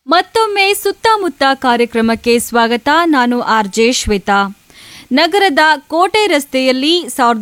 ಮತ್ತೊಮ್ಮೆ ಸುತ್ತಮುತ್ತ ಕಾರ್ಯಕ್ರಮಕ್ಕೆ ಸ್ವಾಗತ. ನಾನು ಆರ್ಜೆ ಶ್ವೇತಾ. ನಗರದ ಕೋಟೆ ರಸ್ತೆಯಲ್ಲಿ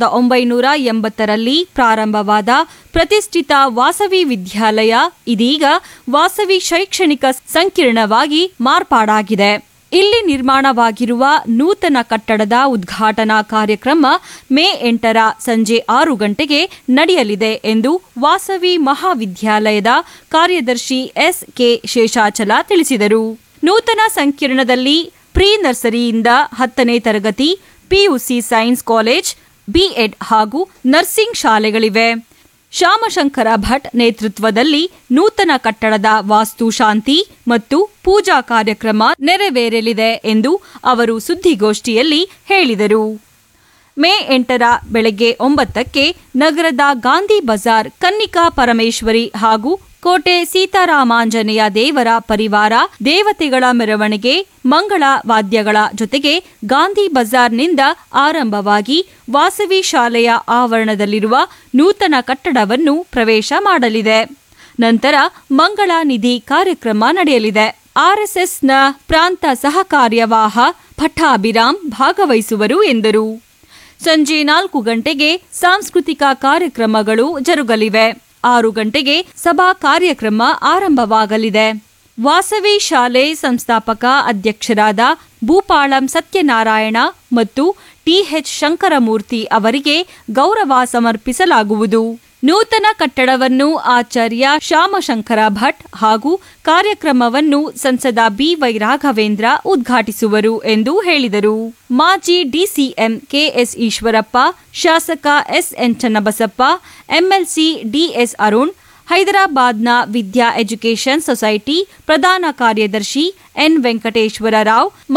1980ರಲ್ಲಿ ಪ್ರಾರಂಭವಾದ ಪ್ರತಿಷ್ಠಿತ ವಾಸವಿ ವಿದ್ಯಾಲಯ ಇದೀಗ ವಾಸವಿ ಶೈಕ್ಷಣಿಕ ಸಂಕೀರ್ಣವಾಗಿ ಮಾರ್ಪಾಡಾಗಿದೆ. ಇಲ್ಲಿ ನಿರ್ಮಾಣವಾಗಿರುವ ನೂತನ ಕಟ್ಟಡದ ಉದ್ಘಾಟನಾ ಕಾರ್ಯಕ್ರಮ ಮೇ 8ರ ಸಂಜೆ 6 ಗಂಟೆಗೆ ನಡೆಯಲಿದೆ ಎಂದು ವಾಸವಿ ಮಹಾವಿದ್ಯಾಲಯದ ಕಾರ್ಯದರ್ಶಿ ಎಸ್.ಕೆ. ಶೇಷಾಚಲ ತಿಳಿಸಿದರು. ನೂತನ ಸಂಕೀರ್ಣದಲ್ಲಿ ಪ್ರೀ ನರ್ಸರಿಯಿಂದ 10ನೇ ತರಗತಿ, ಪಿಯುಸಿ ಸೈನ್ಸ್ ಕಾಲೇಜ್, ಬಿಎಡ್ ಹಾಗೂ ನರ್ಸಿಂಗ್ ಶಾಲೆಗಳಿವೆ. ಶ್ಯಾಮಶಂಕರ ಭಟ್ ನೇತೃತ್ವದಲ್ಲಿ ನೂತನ ಕಟ್ಟಡದ ವಾಸ್ತುಶಾಂತಿ ಮತ್ತು ಪೂಜಾ ಕಾರ್ಯಕ್ರಮ ನೆರವೇರಲಿದೆ ಎಂದು ಅವರು ಸುದ್ದಿಗೋಷ್ಠಿಯಲ್ಲಿ ಹೇಳಿದರು. ಮೇ 8ರ ಬೆಳಗ್ಗೆ 9ಕ್ಕೆ ನಗರದ ಗಾಂಧಿ ಬಜಾರ್ ಕನ್ನಿಕಾ ಪರಮೇಶ್ವರಿ ಹಾಗೂ ಕೋಟೆ ಸೀತಾರಾಮಾಂಜನೇಯ ದೇವರ ಪರಿವಾರ ದೇವತೆಗಳ ಮೆರವಣಿಗೆ ಮಂಗಳ ವಾದ್ಯಗಳ ಜೊತೆಗೆ ಗಾಂಧಿ ಬಜಾರ್ನಿಂದ ಆರಂಭವಾಗಿ ವಾಸವಿ ಶಾಲೆಯ ಆವರಣದಲ್ಲಿರುವ ನೂತನ ಕಟ್ಟಡವನ್ನು ಪ್ರವೇಶ ಮಾಡಲಿದೆ. ನಂತರ ಮಂಗಳ ನಿಧಿ ಕಾರ್ಯಕ್ರಮ ನಡೆಯಲಿದೆ. ಆರ್ಎಸ್ಎಸ್ನ ಪ್ರಾಂತ ಸಹ ಕಾರ್ಯವಾಹ ಪಟ್ಟಾಭಿರಾಮ್ ಭಾಗವಹಿಸುವರು ಎಂದರು. ಸಂಜೆ 4 ಗಂಟೆಗೆ ಸಾಂಸ್ಕೃತಿಕ ಕಾರ್ಯಕ್ರಮಗಳು ಜರುಗಲಿವೆ. 6 ಗಂಟೆಗೆ ಸಭಾ ಕಾರ್ಯಕ್ರಮ ಆರಂಭವಾಗಲಿದೆ. ವಾಸವಿ ಶಾಲೆ ಸಂಸ್ಥಾಪಕ ಅಧ್ಯಕ್ಷರಾದ ಭೂಪಾಳಂ ಸತ್ಯನಾರಾಯಣ ಮತ್ತು ಟಿಎಚ್ ಶಂಕರಮೂರ್ತಿ ಅವರಿಗೆ ಗೌರವ ಸಮರ್ಪಿಸಲಾಗುವುದು. ನೂತನ ಕಟ್ಟಡವನ್ನು ಆಚಾರ್ಯ ಶ್ಯಾಮಶಂಕರ ಭಟ್ ಹಾಗೂ ಕಾರ್ಯಕ್ರಮವನ್ನು ಸಂಸದ ಬಿವೈ ರಾಘವೇಂದ್ರ ಉದ್ಘಾಟಿಸುವರು ಎಂದು ಹೇಳಿದರು. ಮಾಜಿ ಡಿಸಿಎಂ ಕೆಎಸ್ ಈಶ್ವರಪ್ಪ, ಶಾಸಕ SN Channabasappa, MLC DS Arun, ಹೈದರಾಬಾದ್ನ ವಿದ್ಯಾ ಎಜುಕೇಷನ್ ಸೊಸೈಟಿ ಪ್ರಧಾನ ಕಾರ್ಯದರ್ಶಿ ಎನ್ ವೆಂಕಟೇಶ್ವರ ರಾವ್,